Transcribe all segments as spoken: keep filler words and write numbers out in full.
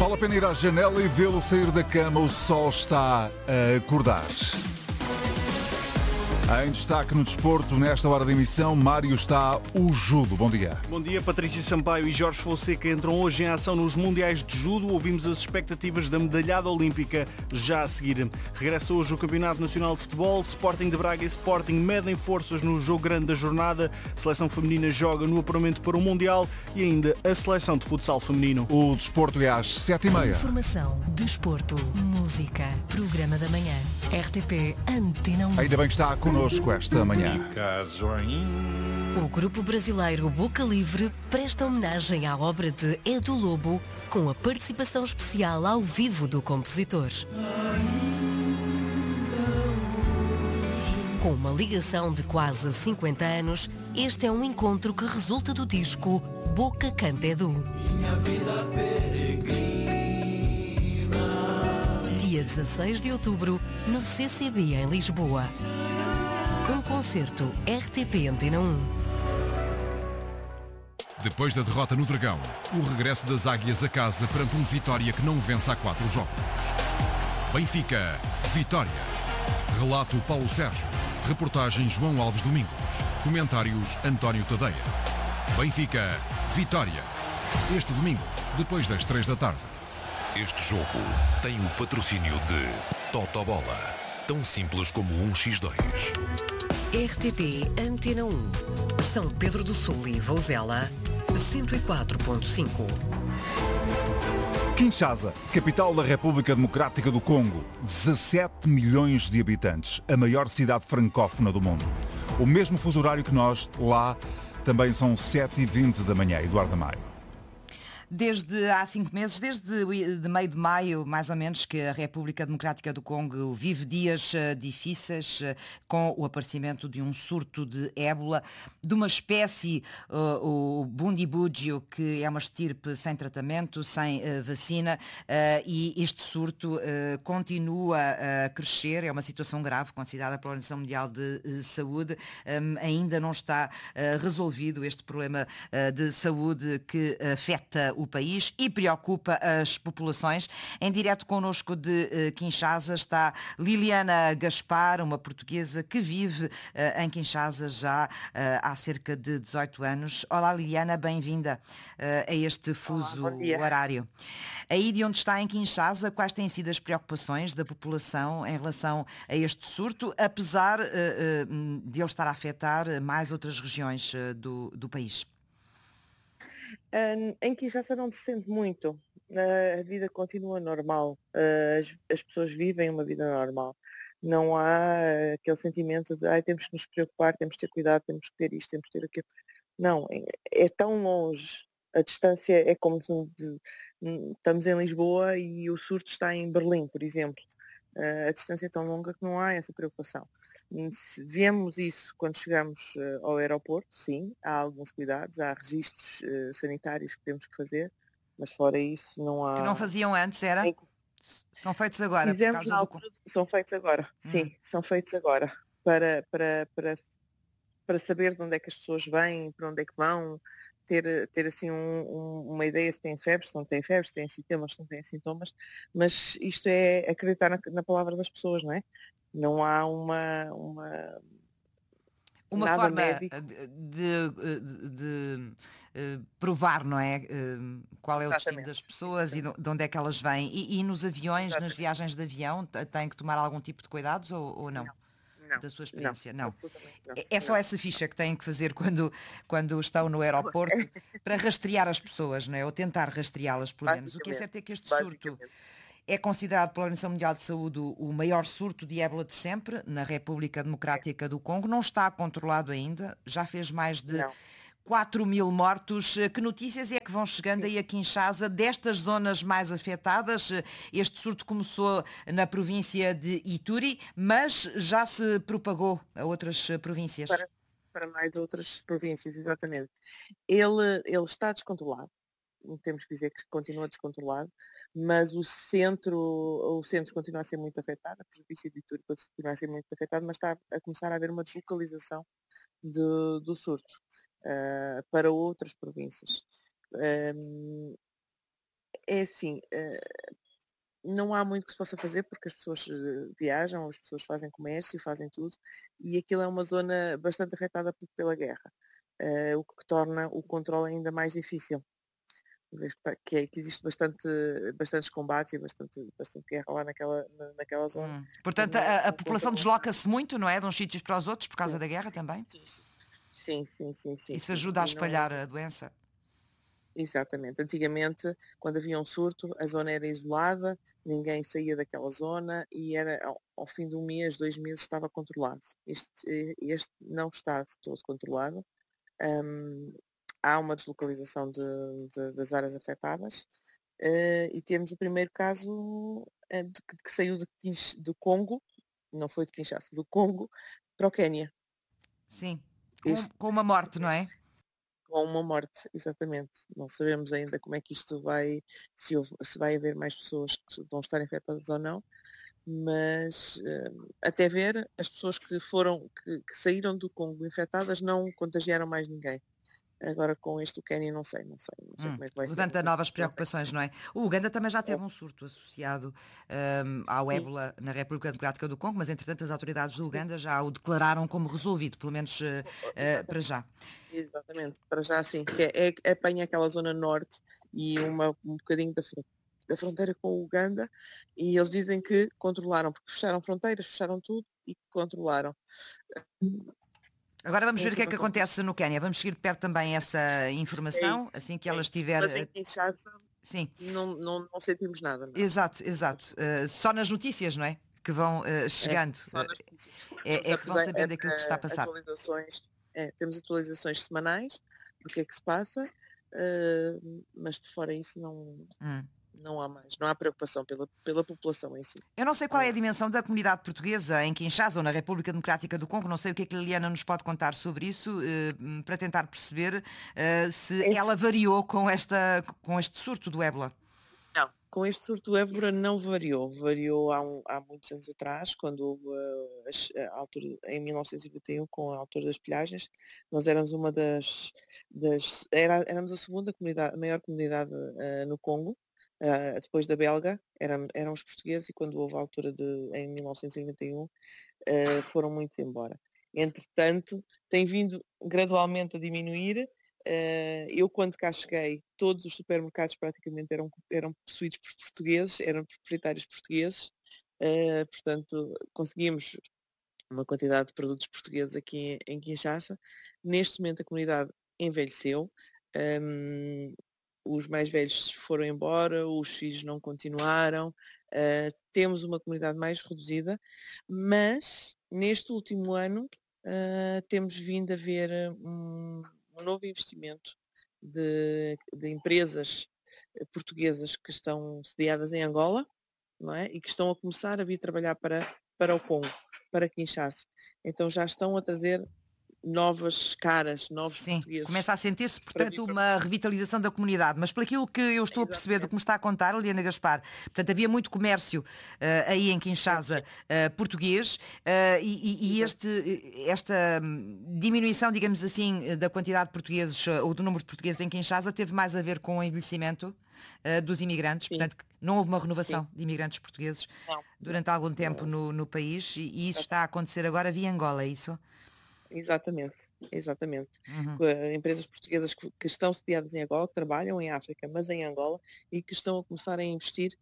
Vale a pena ir à janela e vê-lo sair da cama, o sol está a acordar. Em destaque no desporto, nesta hora de emissão, Mário está o judo. Bom dia. Bom dia, Patrícia Sampaio e Jorge Fonseca entram hoje em ação nos Mundiais de Judo. Ouvimos as expectativas da medalhada olímpica já a seguir. Regressa hoje o Campeonato Nacional de Futebol. Sporting de Braga e Sporting medem forças no jogo grande da jornada. A seleção feminina joga no apuramento para o Mundial e ainda a seleção de futsal feminino. O desporto é às sete e meia. Informação, desporto, música, programa da manhã. R T P Antena um. Ainda bem que está connosco esta manhã. O grupo brasileiro Boca Livre presta homenagem à obra de Edu Lobo com a participação especial ao vivo do compositor. Com uma ligação de quase cinquenta anos, este é um encontro que resulta do disco Boca Canta Edu. Dia dezasseis de outubro, no C C B em Lisboa. Um concerto R T P Antena um. Depois da derrota no Dragão, o regresso das Águias a casa perante um Vitória que não vence há quatro jogos. Benfica, Vitória. Relato Paulo Sérgio. Reportagem João Alves Domingos. Comentários António Tadeia. Benfica, Vitória. Este domingo, depois das três da tarde. Este jogo tem o patrocínio de Totobola. Tão simples como um por dois. R T P Antena um. São Pedro do Sul e Vouzela, cento e quatro ponto cinco. Kinshasa, capital da República Democrática do Congo, dezassete milhões de habitantes, a maior cidade francófona do mundo. O mesmo fuso horário que nós, lá também são sete e vinte da manhã. Eduardo Maio. Desde há cinco meses, desde de meio de maio, mais ou menos, que a República Democrática do Congo vive dias uh, difíceis uh, com o aparecimento de um surto de ébola, de uma espécie, uh, o Bundibugyo, que é uma estirpe sem tratamento, sem uh, vacina, uh, e este surto uh, continua a crescer. É uma situação grave, considerada pela Organização Mundial de uh, Saúde. Um, ainda não está uh, resolvido este problema uh, de saúde que afeta o o país e preocupa as populações. Em direto connosco de uh, Kinshasa está Liliana Gaspar, uma portuguesa que vive uh, em Kinshasa já uh, há cerca de dezoito anos. Olá Liliana, bem-vinda uh, a este fuso Olá, horário. Aí de onde está em Kinshasa, quais têm sido as preocupações da população em relação a este surto, apesar uh, uh, de ele estar a afetar mais outras regiões uh, do, do país? Uh, em Kinshasa não se sente muito, uh, a vida continua normal, uh, as, as pessoas vivem uma vida normal, não há uh, aquele sentimento de ai, temos que nos preocupar, temos que ter cuidado, temos que ter isto, temos que ter aquilo. Não, é, é tão longe, a distância é como se de, de, estamos em Lisboa e o surto está em Berlim, por exemplo. Uh, a distância é tão longa que não há essa preocupação. Se vemos isso quando chegamos uh, ao aeroporto, sim, há alguns cuidados, há registros uh, sanitários que temos que fazer, mas fora isso não há... Que não faziam antes, era? Em... São feitos agora? Fizemos na altura, do... São feitos agora, hum. sim, são feitos agora, para, para, para, para saber de onde é que as pessoas vêm, para onde é que vão, ter, ter assim um, um, uma ideia se têm febre, se não têm febre, se têm sintomas, se não têm sintomas, mas isto é acreditar na, na palavra das pessoas, não é? Não há uma... uma... Uma Nada forma médico. de, de, de, de uh, provar, não é? Uh, qual é o destino das pessoas Exatamente. e de onde é que elas vêm. E, e nos aviões, Exatamente. nas viagens de avião, têm que tomar algum tipo de cuidados ou, ou não? Não. Não, da sua experiência, não. não. não é, é só não. essa ficha que têm que fazer quando, quando estão no aeroporto para rastrear as pessoas, não é? Ou tentar rastreá-las, pelo menos. O que é certo é que este surto é considerado pela Organização Mundial de Saúde o maior surto de ébola de sempre na República Democrática do Congo. Não está controlado ainda, já fez mais de não. quatro mil mortos. Que notícias é que vão chegando Sim. aí a Kinshasa destas zonas mais afetadas? Este surto começou na província de Ituri, mas já se propagou a outras províncias. Para, para mais outras províncias, exatamente. Ele, ele está descontrolado. Temos que dizer que continua descontrolado, mas o centro, o centro continua a ser muito afetado, a província de Ituri continua a ser muito afetado, mas está a começar a haver uma deslocalização de, do surto uh, para outras províncias. Um, é assim, uh, não há muito que se possa fazer porque as pessoas uh, viajam, as pessoas fazem comércio, fazem tudo, e aquilo é uma zona bastante afetada p- pela guerra, uh, o que torna o controle ainda mais difícil. Vês que, tá- que, é, que existe bastante, bastantes combates e bastante, bastante guerra lá naquela, na- naquela zona. Hum. Portanto, Não é a, a um população controle. desloca-se muito, não é? De uns sítios para os outros por causa Sim, da guerra sim, também? sim, sim, sim, sim, sim, sim, Isso sim. ajuda a E não, espalhar a doença? exatamente. Antigamente, quando havia um surto, a zona era isolada, ninguém saía daquela zona e era ao, ao fim de um mês, dois meses estava controlado. Este, este não está de todo controlado. Hum, há uma deslocalização de, de- das áreas afetadas, eh, e temos o primeiro caso eh, de que, que saiu de Quinch- do Congo, não foi de Kinshasa, do Congo, para o Quénia. Sim. Com, Este, com uma morte, não é? este- com uma morte, exatamente. Não sabemos ainda como é que isto vai, se, houve- se vai haver mais pessoas que vão estar infectadas ou não, mas eh, até ver, as pessoas que foram, que, que saíram do Congo infectadas não contagiaram mais ninguém. Agora com este do Quénia não sei, não sei, não sei Hum, como é que vai ser. levanta novas preocupações, não é? O Uganda também já É, teve um surto associado hum, ao sim, ébola na República Democrática do Congo, mas entretanto as autoridades do sim, Uganda já o declararam como resolvido, pelo menos eh, eh, para exatamente. já. Exatamente, para já sim, que é, é, apanha aquela zona norte e uma, um bocadinho da, fron- da fronteira com o Uganda, e eles dizem que controlaram, porque fecharam fronteiras, fecharam tudo e controlaram Agora vamos a ver o que é que informação que acontece no Quénia. Vamos seguir de perto também essa é informação, isso, assim que é ela isso. estiver. Mas em eh, Kinshasa Sim, não, não, não sentimos nada, não. exato, exato. Eh, só nas notícias, não é? Que vão eh, É, chegando. só Eh, nas notícias. Temos é, é que vão update- sabendo aquilo que está a eh, passar. atualizações, é, temos atualizações semanais do que é que se passa, eh, mas por fora isso não, Hum. não há mais, não há preocupação pela, pela população em si. Eu não sei qual é Não a há. dimensão da comunidade portuguesa em Kinshasa ou na República Democrática do Congo. Não sei o que é que a Liliana nos pode contar sobre isso, eh, para tentar perceber eh, se É ela assim, variou com, esta, com este surto do ébola. não, com este surto do Évora não variou. Variou há, um- há muitos anos atrás, quando houve eh, as- a altura, em mil novecentos e vinte e um, com a altura das pilhagens. Nós éramos uma das, das era, éramos a segunda comunidade, a maior comunidade eh, no Congo, eh, depois da belga, eram, eram os portugueses, e quando houve a altura de, em mil novecentos e vinte e um, eh, foram muitos embora. Entretanto, tem vindo gradualmente a diminuir. Eh, eu, quando cá cheguei, todos os supermercados praticamente eram, eram possuídos por portugueses, eram proprietários portugueses. Eh, portanto, conseguimos uma quantidade de produtos portugueses aqui em, em Kinshasa. Neste momento a comunidade envelheceu. Hum, os mais velhos foram embora, os filhos não continuaram, uh, temos uma comunidade mais reduzida, mas neste último ano uh, temos vindo a ver um, um novo investimento de, de empresas portuguesas que estão sediadas em Angola, não é? E que estão a começar a vir trabalhar para, para o Congo, para Kinshasa. Então já estão a trazer novas caras, novos Sim, portugueses começa a sentir-se, para vir portanto, para o uma Congo. revitalização da comunidade. Mas pelo aquilo que eu estou a perceber do que Exatamente. me está a contar, Liliana Gaspar, portanto, havia muito comércio eh, aí em Kinshasa eh, português eh, e, e- e Exato. este, esta hum, diminuição, digamos assim, da quantidade de portugueses eh, ou do número de portugueses em Kinshasa teve mais a ver com o envelhecimento eh, dos imigrantes. Sim, Portanto, não houve uma sim. renovação de imigrantes portugueses Não, não, durante algum tempo não. no, no país e, e isso Exato. está a acontecer agora via Angola, é isso? Exatamente, exatamente. Uhum. Co- eh, Empresas portuguesas que, que estão sediadas em Angola, que trabalham em África, mas em Angola, e que estão a começar a investir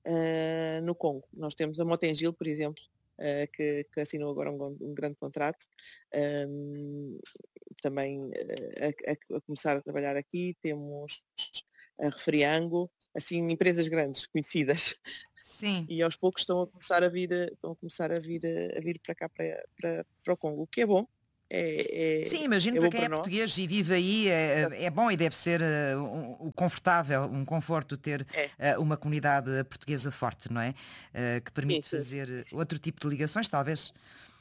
eh, no Congo. Nós temos a Motengil, por exemplo, eh, que, que assinou agora um, um grande contrato, ehm, também eh, a, a- a começar a trabalhar aqui. Temos a Refriango, assim, empresas grandes, conhecidas, Sim. e aos poucos estão a começar a vir, eh, estão a começar a vir, eh, a vir para cá, para, para, para o Congo, o que é bom. É, Sim, é, imagino é para bom quem para é nós. português e vive aí, é, Exato. é bom e deve ser eh, um, um confortável, um conforto ter É, eh, uma comunidade portuguesa forte, não é? Eh, que sim, permite sim, sim, fazer sim. outro tipo de ligações, talvez.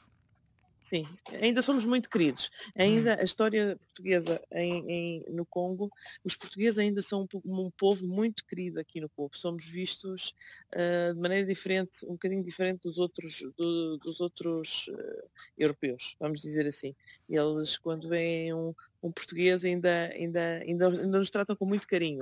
Sim, ainda somos muito queridos. Hum. Ainda a história portuguesa em, em- no Congo, os portugueses ainda são um, po- um povo muito querido aqui no Congo. Somos vistos ah, de maneira diferente, um bocadinho diferente dos outros, do- dos outros ah, europeus, vamos dizer assim. Eles, quando veem um, um português, ainda, ainda, ainda, ainda nos tratam com muito carinho.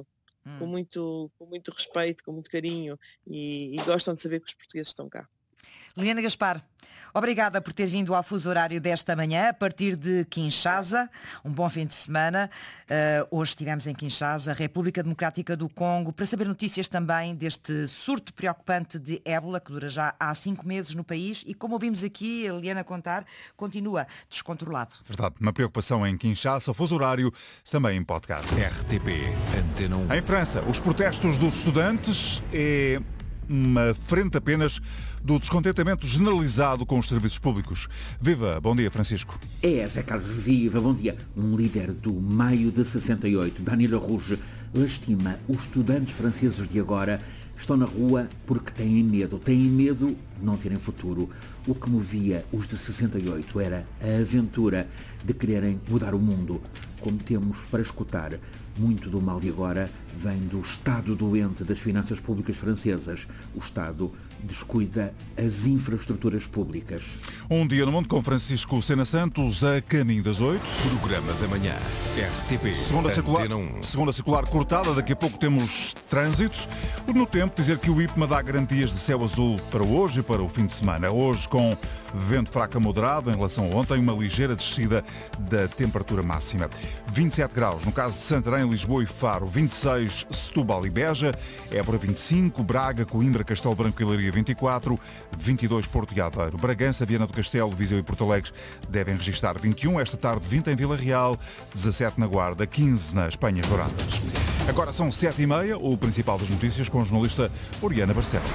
hum. com, muito, com muito respeito, com muito carinho e, e gostam de saber que os portugueses estão cá. Liliana Gaspar, obrigada por ter vindo ao fuso horário desta manhã, a partir de Kinshasa. Um bom fim de semana. Uh, hoje estivemos em Kinshasa, República Democrática do Congo, para saber notícias também deste surto preocupante de ébola, que dura já há cinco meses no país e, como ouvimos aqui a Liliana contar, continua descontrolado. Verdade, uma preocupação em Kinshasa, fuso horário, também em podcast. R T P Antena um. Em França, os protestos dos estudantes é uma frente apenas do descontentamento generalizado com os serviços públicos. Viva, bom dia, Francisco. É, Zé Carlos, viva, bom dia. Um líder do maio de sessenta e oito, Daniel Rouge, lastima os estudantes franceses de agora. Estão na rua porque têm medo, têm medo de não terem futuro. O que movia os de sessenta e oito era a aventura de quererem mudar o mundo. Como temos para escutar, muito do mal de agora vem do estado doente das finanças públicas francesas. O Estado descuida as infraestruturas públicas. Um dia no mundo com Francisco Sena Santos, a caminho das oito. Programa da manhã, R T P Segunda circular, um. segunda circular cortada, daqui a pouco temos trânsitos. No tempo, dizer que o I P M A dá garantias de céu azul para hoje e para o fim de semana. Hoje com vento fraco a moderado em relação a ontem, uma ligeira descida da temperatura máxima. vinte e sete graus no caso de Santarém, Lisboa e Faro, vinte e seis Setúbal e Beja, Évora vinte e cinco, Braga, Coimbra, Castelo Branco e Leiria vinte e quatro, vinte e dois Porto e Aveiro, Bragança, Viana do Castelo, Viseu e Porto Alegre devem registrar vinte e um, esta tarde vinte em Vila Real, dezassete na Guarda, quinze nas Penhas Douradas. Agora são sete e meia, o principal das notícias com a jornalista Oriana Barcelos.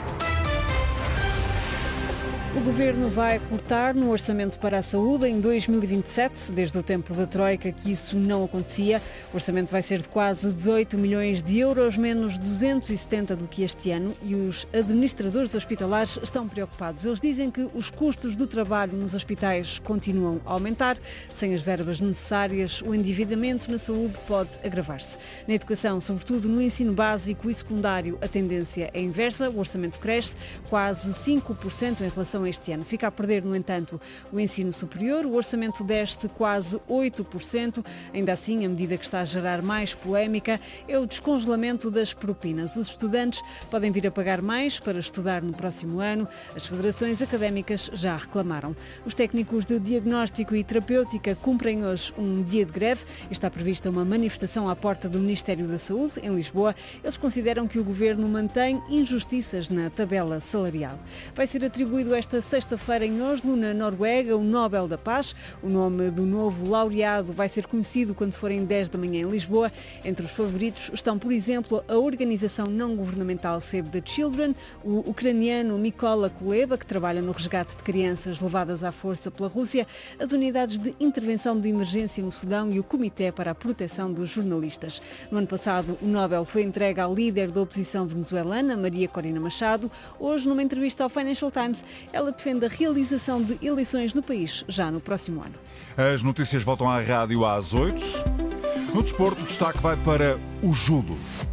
O Governo vai cortar no orçamento para a saúde em dois mil e vinte e sete, desde o tempo da Troika que isso não acontecia. O orçamento vai ser de quase dezoito milhões de euros, menos duzentos e setenta do que este ano, e os administradores hospitalares estão preocupados. Eles dizem que os custos do trabalho nos hospitais continuam a aumentar. Sem as verbas necessárias, o endividamento na saúde pode agravar-se. Na educação, sobretudo no ensino básico e secundário, a tendência é inversa. O orçamento cresce quase cinco por cento em relação a este ano. Fica a perder, no entanto, o ensino superior. O orçamento desce quase oito por cento. Ainda assim, a medida que está a gerar mais polémica é o descongelamento das propinas. Os estudantes podem vir a pagar mais para estudar no próximo ano. As federações académicas já reclamaram. Os técnicos de diagnóstico e terapêutica cumprem hoje um dia de greve. Está prevista uma manifestação à porta do Ministério da Saúde, em Lisboa. Eles consideram que o Governo mantém injustiças na tabela salarial. Vai ser atribuído esta sexta-feira em Oslo, na Noruega, o Nobel da Paz. O nome do novo laureado vai ser conhecido quando forem dez da manhã em Lisboa. Entre os favoritos estão, por exemplo, a organização não governamental Save the Children, o ucraniano Mykola Kuleba, que trabalha no resgate de crianças levadas à força pela Rússia, as unidades de intervenção de emergência no Sudão e o Comitê para a Proteção dos Jornalistas. No ano passado, o Nobel foi entregue à líder da oposição venezuelana, Maria Corina Machado. Hoje, numa entrevista ao Financial Times, ela defende a realização de eleições no país já no próximo ano. As notícias voltam à rádio às oito. No desporto, o destaque vai para o judo.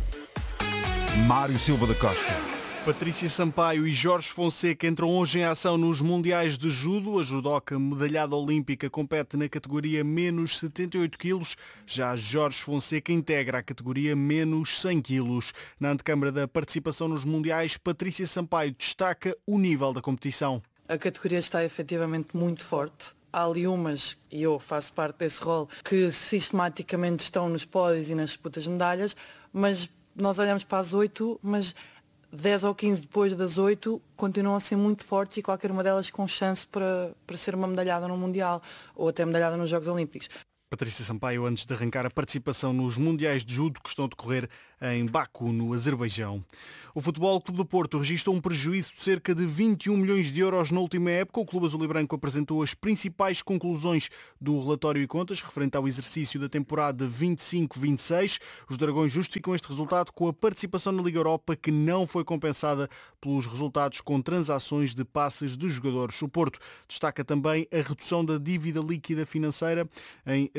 Mário Silva da Costa. Patrícia Sampaio e Jorge Fonseca entram hoje em ação nos Mundiais de Judo. A judoca medalhada olímpica compete na categoria menos setenta e oito quilos. Já Jorge Fonseca integra a categoria menos cem quilos. Na antecâmara da participação nos Mundiais, Patrícia Sampaio destaca o nível da competição. A categoria está efetivamente muito forte. Há ali umas, e eu faço parte desse rol, que sistematicamente estão nos pódios e nas disputas de medalhas, mas nós olhamos para as oito, mas dez ou quinze depois das oito continuam a ser muito fortes e qualquer uma delas com chance para, para ser uma medalhada no Mundial ou até medalhada nos Jogos Olímpicos. Patrícia Sampaio, antes de arrancar a participação nos Mundiais de Judo que estão a decorrer em Baku, no Azerbaijão. O Futebol Clube do Porto registrou um prejuízo de cerca de vinte e um milhões de euros na última época. O Clube Azul e Branco apresentou as principais conclusões do relatório e contas referente ao exercício da temporada vinte e cinco vinte e seis. Os Dragões justificam este resultado com a participação na Liga Europa, que não foi compensada pelos resultados com transações de passes de jogadores. O Porto destaca também a redução da dívida líquida financeira em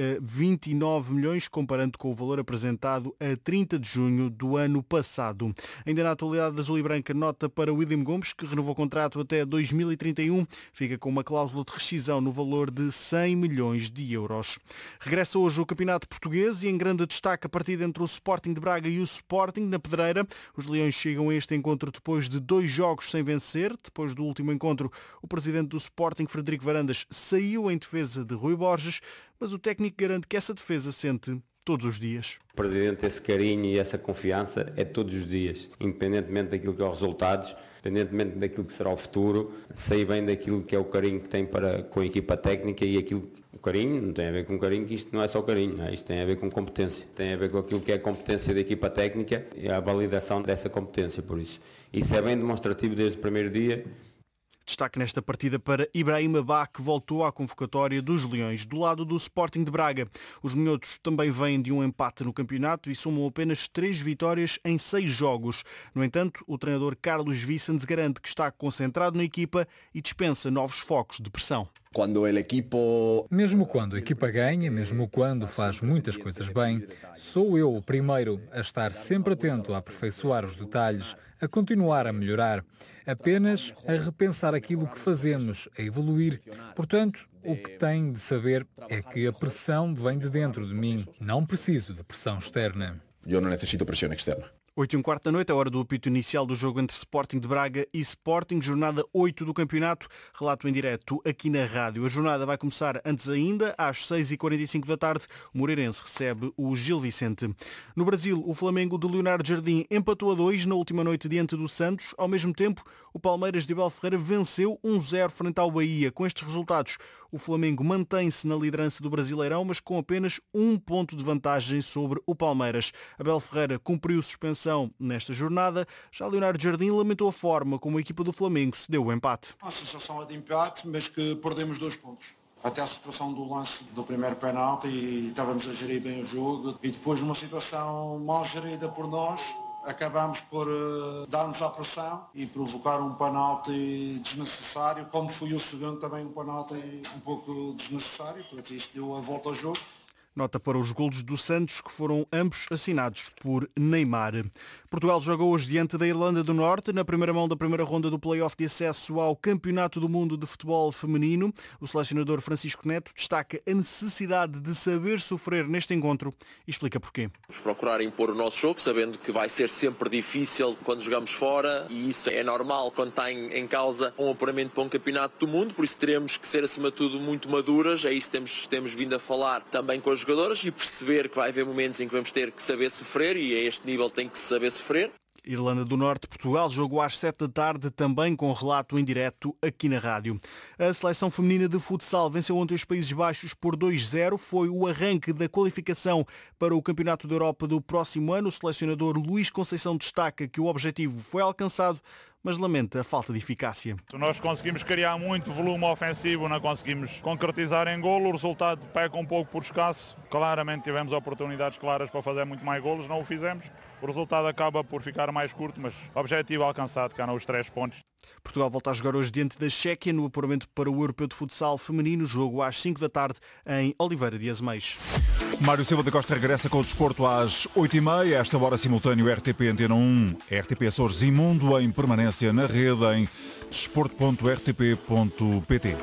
vinte e nove milhões, comparando com o valor apresentado a trinta de junho do ano passado. Ainda na atualidade da Azul e Branca, nota para William Gomes, que renovou o contrato até dois mil e trinta e um, fica com uma cláusula de rescisão no valor de cem milhões de euros. Regressa hoje o Campeonato Português e em grande destaque a partida entre o Sporting de Braga e o Sporting na Pedreira. Os Leões chegam a este encontro depois de dois jogos sem vencer. Depois do último encontro, o presidente do Sporting, Frederico Varandas, saiu em defesa de Rui Borges, mas o técnico garante que essa defesa sente todos os dias. O presidente, esse carinho e essa confiança é todos os dias, independentemente daquilo que é os resultados, independentemente daquilo que será o futuro, sei bem daquilo que é o carinho que tem para, com a equipa técnica e aquilo. O carinho não tem a ver com carinho, que isto não é só carinho, não é? Isto tem a ver com competência, tem a ver com aquilo que é a competência da equipa técnica e a validação dessa competência, por isso. Isso é bem demonstrativo desde o primeiro dia. Destaque nesta partida para Ibrahim Abá, que voltou à convocatória dos Leões. Do lado do Sporting de Braga, os minhotos também vêm de um empate no campeonato e somam apenas três vitórias em seis jogos. No entanto, o treinador Carlos Vicens garante que está concentrado na equipa e dispensa novos focos de pressão. Quando o equipo... Mesmo quando a equipa ganha, mesmo quando faz muitas coisas bem, sou eu o primeiro a estar sempre atento a aperfeiçoar os detalhes, a continuar a melhorar, apenas a repensar aquilo que fazemos, a evoluir. Portanto, o que tem de saber é que a pressão vem de dentro de mim. Não preciso de pressão externa. Eu não necessito pressão externa. oito e um quarto da noite, a hora do apito inicial do jogo entre Sporting de Braga e Sporting, jornada oito do campeonato, relato em direto aqui na rádio. A jornada vai começar antes ainda, às seis e quarenta e cinco da tarde, o Moreirense recebe o Gil Vicente. No Brasil, o Flamengo de Leonardo Jardim empatou a dois na última noite diante do Santos. Ao mesmo tempo, o Palmeiras de Abel Ferreira venceu um zero frente ao Bahia. Com estes resultados, o Flamengo mantém-se na liderança do Brasileirão, mas com apenas um ponto de vantagem sobre o Palmeiras. Abel Ferreira cumpriu suspensão nesta jornada. Já Leonardo Jardim lamentou a forma como a equipa do Flamengo se deu o empate. A sensação é de empate, mas que perdemos dois pontos. Até a situação do lance do primeiro penalti e estávamos a gerir bem o jogo e depois numa situação mal gerida por nós, acabamos por uh, dar-nos à pressão e provocar um penalti desnecessário, como foi o segundo também um penalti um pouco desnecessário, porque isto deu a volta ao jogo. Nota para os golos do Santos, que foram ambos assinados por Neymar. Portugal joga hoje diante da Irlanda do Norte, na primeira mão da primeira ronda do play-off de acesso ao Campeonato do Mundo de Futebol Feminino. O selecionador Francisco Neto destaca a necessidade de saber sofrer neste encontro e explica porquê. Vamos procurar impor o nosso jogo, sabendo que vai ser sempre difícil quando jogamos fora, e isso é normal quando está em, em causa um apuramento para um Campeonato do Mundo, por isso teremos que ser, acima de tudo, muito maduras. É isso que temos, temos vindo a falar também com as jogadoras e perceber que vai haver momentos em que vamos ter que saber sofrer, e a este nível tem que se saber sofrer. Irlanda do Norte, Portugal, jogo às sete da tarde, também com relato em direto aqui na rádio. A seleção feminina de futsal venceu ontem os Países Baixos por dois zero. Foi o arranque da qualificação para o Campeonato da Europa do próximo ano. O selecionador Luís Conceição destaca que o objetivo foi alcançado, mas lamenta a falta de eficácia. Nós conseguimos criar muito volume ofensivo, não conseguimos concretizar em golo, o resultado peca um pouco por escasso. Claramente tivemos oportunidades claras para fazer muito mais golos, não o fizemos. O resultado acaba por ficar mais curto, mas objetivo alcançado, cá nos três pontos. Portugal volta a jogar hoje diante da Chequia no apuramento para o Europeu de Futsal Feminino, jogo às cinco da tarde em Oliveira de Azeméis. Mário Silva da Costa regressa com o desporto às oito e meia, esta hora simultâneo R T P Antena um, R T P Açores e Mundo em permanência na rede em desporto ponto r t p ponto p t.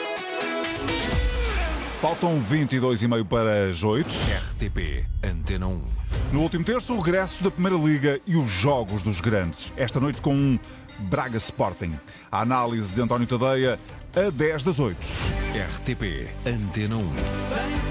Faltam vinte e dois e meia para as oito. R T P Antena um. No último terço, o regresso da Primeira Liga e os jogos dos grandes. Esta noite com um Braga Sporting. A análise de António Tadeia a dez das oito. R T P Antena um.